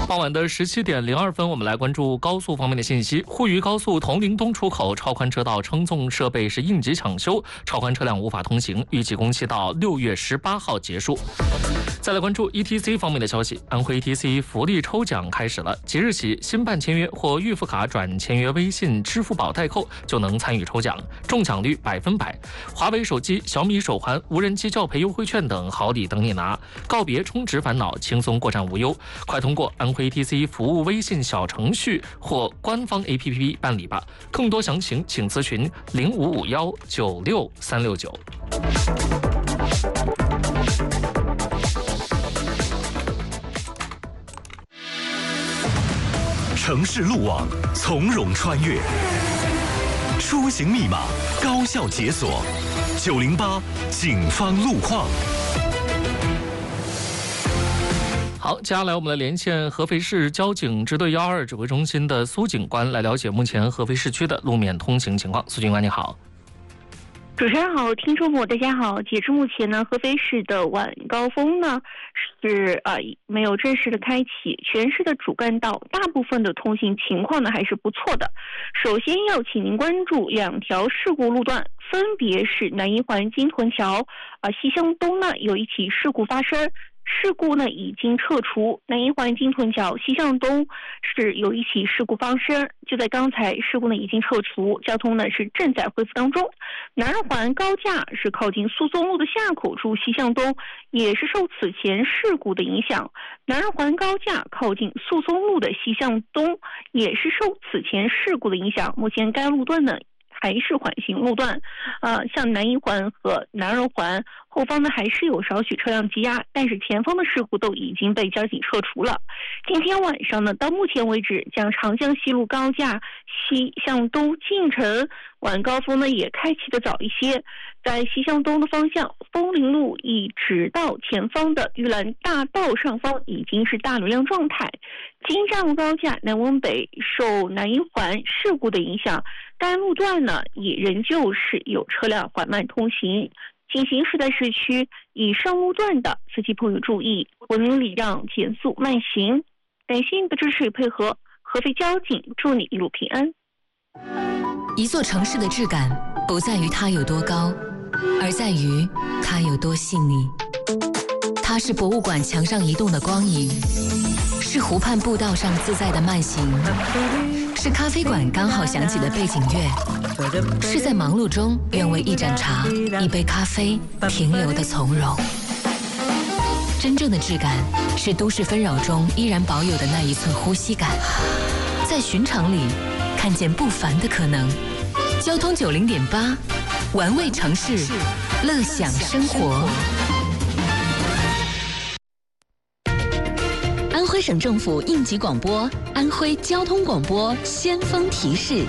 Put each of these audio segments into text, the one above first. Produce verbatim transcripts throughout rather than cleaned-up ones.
傍晚的十七点零二分，我们来关注高速方面的信息。沪渝高速铜陵东出口超宽车道称重设备是应急抢修，超宽车辆无法通行，预计工期到六月十八号结束。再来关注 E T C 方面的消息，安徽 E T C 福利抽奖开始了，即日起新办签约或预付卡转签约微信、支付宝代扣就能参与抽奖，中奖率百分百。华为手机、小米手环、无人机教培优惠券等好礼等你拿，告别充值烦恼，轻松过站无忧。快通过安徽 E T C 服务微信小程序或官方 A P P 办理吧，更多详情请咨询零五五幺九六三六九。 城市路网从容穿越，出行密码高效解锁。九零八警方路况。 好，接下来我们来连线合肥市交警支队幺二指挥中心的苏警官，来了解目前合肥市区的路面通行情况。苏警官你好。 主持人好，听众朋友大家好。截至目前呢，合肥市的晚高峰呢是呃没有正式的开启，全市的主干道大部分的通行情况呢还是不错的。首先要请您关注两条事故路段，分别是南一环金屯桥啊、呃、西向东呢有一起事故发生。事故呢已经撤除，南一环金屯桥西向东是有一起事故发生，就在刚才事故呢已经撤除，交通呢是正在恢复当中。南二环高架是靠近诉讼路的下口处西向东，也是受此前事故的影响。南二环高架靠近诉讼路的西向东也是受此前事故的影响，目前该路段呢还是缓行路段，呃，像南一环和南二环后方呢还是有少许车辆积压，但是前方的事故都已经被交警撤除了。今天晚上呢，到目前为止，将长江西路高架西向东进城晚高峰呢也开启的早一些，在西向东的方向，枫林路一直到前方的玉兰大道上方已经是大流量状态。京站路高架南往北受南一环事故的影响，该路段呢也仍旧是有车辆缓慢通行。请行驶在市区以上路段的司机朋友注意，文明礼让，减速慢行。感谢您的支持与配合，合肥交警祝你一路平安。 一座城市的质感不在于它有多高，而在于它有多细腻。它是博物馆墙上移动的光影，是湖畔步道上自在的慢行，是咖啡馆刚好响起的背景乐，是在忙碌中愿为一盏茶、一杯咖啡停留的从容。真正的质感是都市纷扰中依然保有的那一寸呼吸感，在寻常里看见不凡的可能。交通九零点八，玩味城市，乐享生活。安徽省政府应急广播，安徽交通广播先锋提示：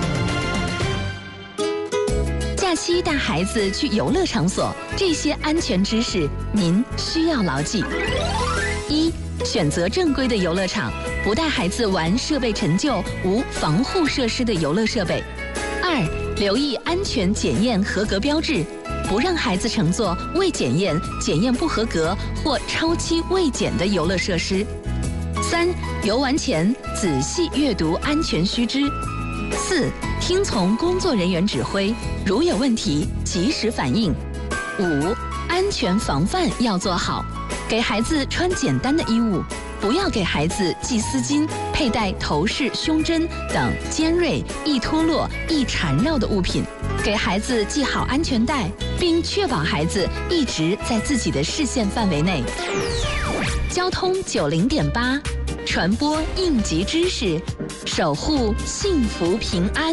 假期带孩子去游乐场所，这些安全知识您需要牢记。一、选择正规的游乐场，不带孩子玩设备陈旧、无防护设施的游乐设备。二、留意安全检验合格标志，不让孩子乘坐未检验、检验不合格或超期未检的游乐设施。三、游玩前仔细阅读安全须知。四、听从工作人员指挥，如有问题及时反映。五、安全防范要做好，给孩子穿简单的衣物，不要给孩子系丝巾、佩戴头饰、胸针等尖锐、易脱落、易缠绕的物品，给孩子系好安全带，并确保孩子一直在自己的视线范围内。交通九零点八，传播应急知识，守护幸福平安。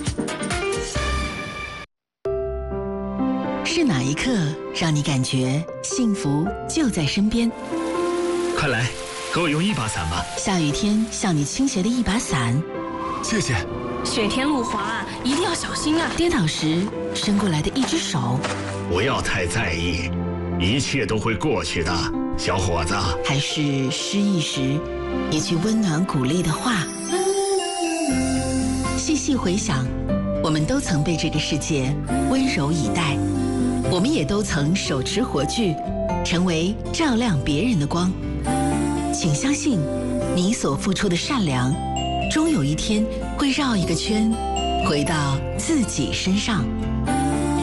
是哪一刻让你感觉幸福就在身边？ 快来，给我用一把伞吧。 下雨天向你倾斜的一把伞。 谢谢。 雪天路滑，一定要小心啊！ 跌倒时伸过来的一只手。 不要太在意，一切都会过去的，小伙子。 还是失意时一句温暖鼓励的话。细细回想，我们都曾被这个世界温柔以待，我们也都曾手持火炬，成为照亮别人的光。 请相信，你所付出的善良，终有一天会绕一个圈，回到自己身上。